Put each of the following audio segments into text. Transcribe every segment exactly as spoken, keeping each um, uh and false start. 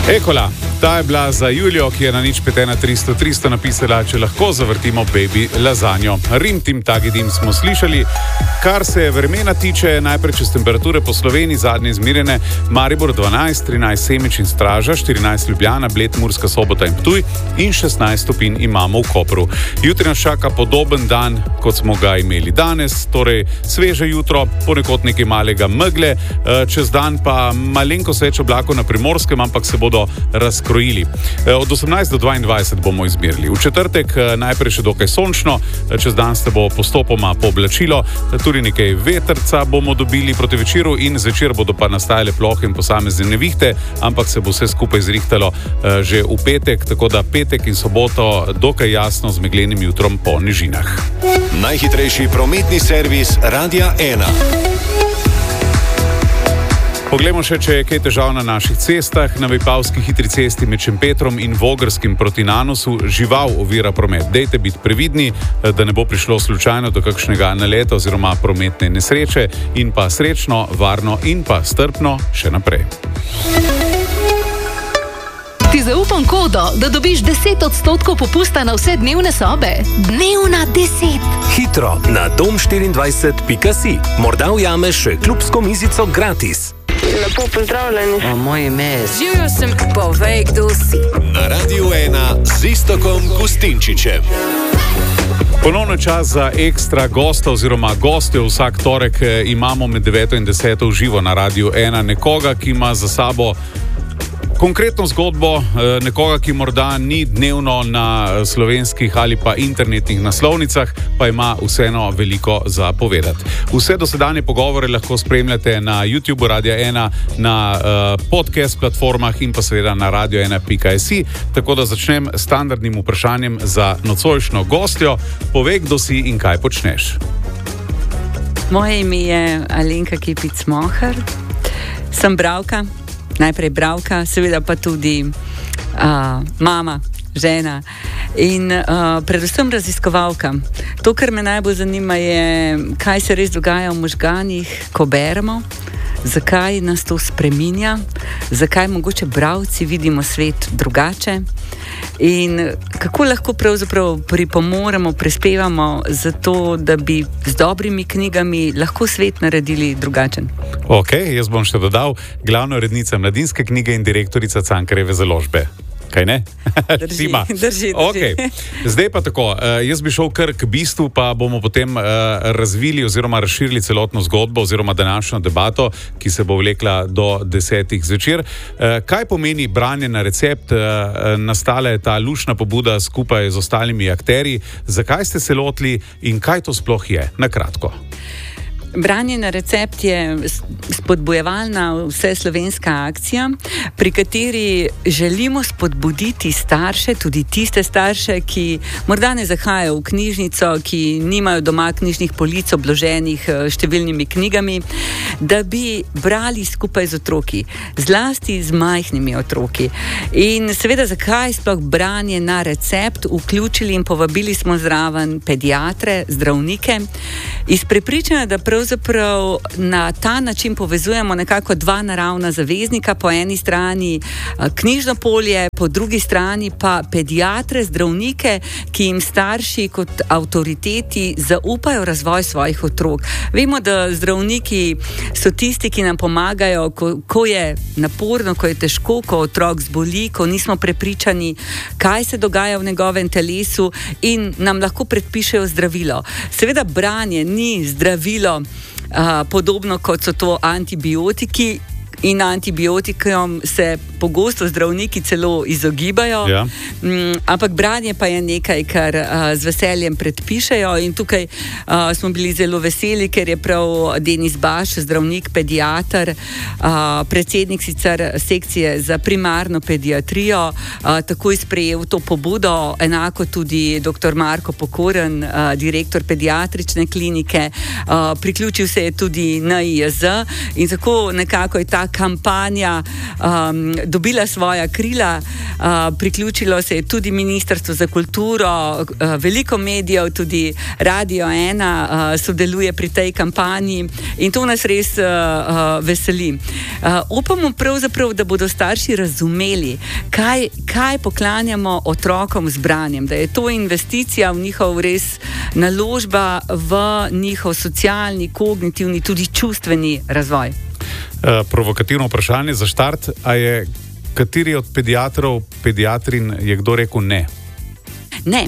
Ekola, ta je bila za Julijo, ki je na nič pet ena tristo tristo napisala, če lahko zavrtimo baby lazanjo. Rim tim tagi dim smo slišali. Kar se vremena tiče, najprej čez temperature po Sloveniji, zadnje izmirjene, Maribor dvanajst, trinajst Semič in Straža, štirinajst Ljubljana, Bled, Murska Sobota in Ptuj in šestnajst stopinj imamo v Kopru. Jutri nas čaka podoben dan, kot smo ga imeli danes, torej sveže jutro, ponekod nekaj malega megle, čez dan pa malenkost več oblakov na Primorskem, ampak se bodo razkrojili. Od osemnajst do dvaindvajset bomo izmerili. V četrtek najprej še dokaj sončno, čez dan se bo postopoma pooblačilo, tudi nekaj vetrca bomo dobili proti večeru in zvečer bodo pa nastajale plohe in posamezne nevihte, ampak se bo vse skupaj zrihtalo že v petek, tako da petek in soboto dokaj jasno z meglenim jutrom po nižinah. Najhitrejši prometni servis Radia ena. Poglejmo še, če je kaj težav na naših cestah. Na Vipavski hitri cesti med Šempetrom in Vogrskim proti Nanosu žival ovira promet. Dejte biti previdni, da ne bo prišlo slučajno do kakšnega naleta oziroma prometne nesreče in pa srečno, varno in pa strpno še naprej. Ti zaupam kodo, da dobiš deset odstotkov popusta na vse dnevne sobe. Dnevna deset. Hitro na dom štiriindvajset pika si. Morda ujameš še klubsko mizico gratis. Lepo pozdravljeni. O, moje ime je. Živijo sem, povej, kdo si. Na Radiu ena z Iztokom Gustinčičem. Ponovno čas za ekstra gosta oziroma gostjo. Vsak torek imamo med deveto in deseto v živo na Radiu ena nekoga, ki ima za sabo konkretno zgodbo, nekoga, ki morda ni dnevno na slovenskih ali pa internetnih naslovnicah, pa ima vseeno veliko za povedati. Vse dosedanje pogovore lahko spremljate na YouTubeu Radia ena, na uh, podcast platformah in pa seveda na radio ena pika si. Tako da začnem s standardnim vprašanjem za nocojšnjo gostjo. Povej, kdo si in kaj počneš. Moje ime je Alenka Kepic-Mohar. Sem bralka. Najprej bralka, seveda pa tudi uh, mama, žena in uh, predvsem raziskovalka. To, kar me najbolj zanima, je, kaj se res dogaja v možganih, ko beremo, zakaj nas to spreminja, zakaj mogoče bralci vidimo svet drugače in kako lahko pravzaprav pripomoremo, prispevamo za to, da bi z dobrimi knjigami lahko svet naredili drugačen. Ok, jaz bom še dodal, glavna urednica Mladinske knjige in direktorica Cankarjeve založbe. Kaj ne? Drži, drži, drži. Okay. Zdaj pa tako, jaz bi šel kar k bistvu, pa bomo potem razvili oziroma razširili celotno zgodbo oziroma današnjo debato, ki se bo vlekla do desetih zvečer. Kaj pomeni branje na recept? Nastala je ta lušna pobuda skupaj z ostalimi akterji. Zakaj ste se lotili in kaj to sploh je? Na kratko. Branje na recept je spodbujevalna vseslovenska akcija, pri kateri želimo spodbuditi starše, tudi tiste starše, ki morda ne zahajajo v knjižnico, ki nimajo doma knjižnih polic obloženih številnimi knjigami, da bi brali skupaj z otroki, zlasti z majhnimi otroki. In seveda, zakaj sploh branje na recept? Vključili in povabili smo zraven pediatre, zdravnike, iz prepričanja, da prav Pravzaprav na ta način povezujemo nekako dva naravna zaveznika, po eni strani knjižno polje, po drugi strani pa pediatre, zdravnike, ki jim starši kot avtoriteti zaupajo razvoj svojih otrok. Vemo, da zdravniki so tisti, ki nam pomagajo, ko, ko je naporno, ko je težko, ko otrok zboli, ko nismo prepričani, kaj se dogaja v njegovem telesu in nam lahko predpišejo zdravilo. Seveda branje ni zdravilo, Uh, podobno kot so to antibiotiki in antibiotikom se pogosto zdravniki celo izogibajo, ja. um, ampak branje pa je nekaj, kar uh, z veseljem predpišejo in tukaj uh, smo bili zelo veseli, ker je prav Denis Baš, zdravnik, pediater, uh, predsednik sicer sekcije za primarno pediatrijo, uh, takoj sprejel to pobudo, enako tudi doktor Marko Pokoren, uh, direktor pediatrične klinike, uh, priključil se je tudi N I J Z in tako nekako je ta kampanja um, dobila svoja krila. priključilo se je tudi Ministrstvo za kulturo, veliko medijev, tudi Radio ena sodeluje pri tej kampanji in to nas res veseli. Upamo pravzaprav, da bodo starši razumeli, kaj, kaj poklanjamo otrokom z branjem, da je to investicija v njihov res naložba v njihov socialni, kognitivni, tudi čustveni razvoj. Uh, provokativno vprašanje za štart, a je kateri od pediatrov, pediatrin je kdo rekel ne? Ne.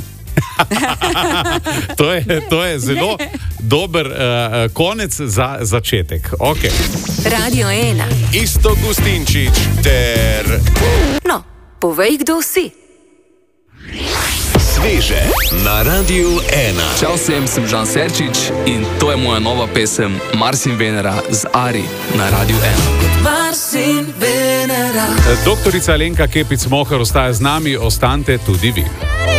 to, je, to je zelo ne. dober uh, konec za začetek. Okay. Radio ena. Iztok Gustinčič ter... No, povej, kdo si. Sveže na Radiu ena. Čau vsem, sem Žan Serčič in to je moja nova pesem Mars in Venera z Ari na Radiu ena. Mars in Venera. Doktorica Alenka Kepic-Mohar ostaja z nami, ostanite tudi vi.